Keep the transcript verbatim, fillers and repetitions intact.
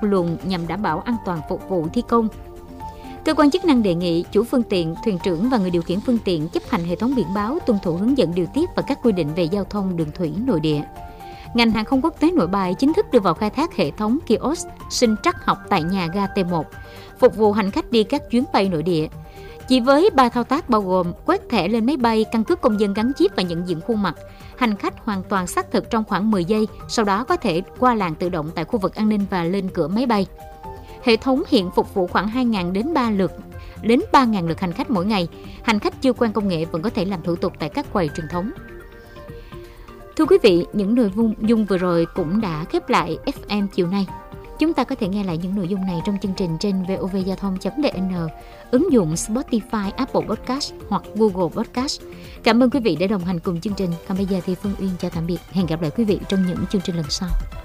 luồng nhằm đảm bảo an toàn phục vụ thi công. Cơ quan chức năng đề nghị chủ phương tiện, thuyền trưởng và người điều khiển phương tiện chấp hành hệ thống biển báo, tuân thủ hướng dẫn điều tiết và các quy định về giao thông đường thủy nội địa. Ngành hàng không quốc tế Nội Bài chính thức đưa vào khai thác hệ thống kiosk sinh trắc học tại nhà ga T một, phục vụ hành khách đi các chuyến bay nội địa. Chỉ với ba thao tác bao gồm quét thẻ lên máy bay, căn cước công dân gắn chip và nhận diện khuôn mặt, hành khách hoàn toàn xác thực trong khoảng mười giây, sau đó có thể qua làn tự động tại khu vực an ninh và lên cửa máy bay. Hệ thống hiện phục vụ khoảng hai nghìn đến ba lượt đến ba nghìn lượt hành khách mỗi ngày. Hành khách chưa quen công nghệ vẫn có thể làm thủ tục tại các quầy truyền thống. Thưa quý vị, những nội dung vừa rồi cũng đã khép lại ép em chiều nay. Chúng ta có thể nghe lại những nội dung này trong chương trình trên vovgiao thông chấm vn, ứng dụng Spotify, Apple Podcast hoặc Google Podcast. Cảm ơn quý vị đã đồng hành cùng chương trình. Còn bây giờ thì Phương Uyên chào tạm biệt. Hẹn gặp lại quý vị trong những chương trình lần sau.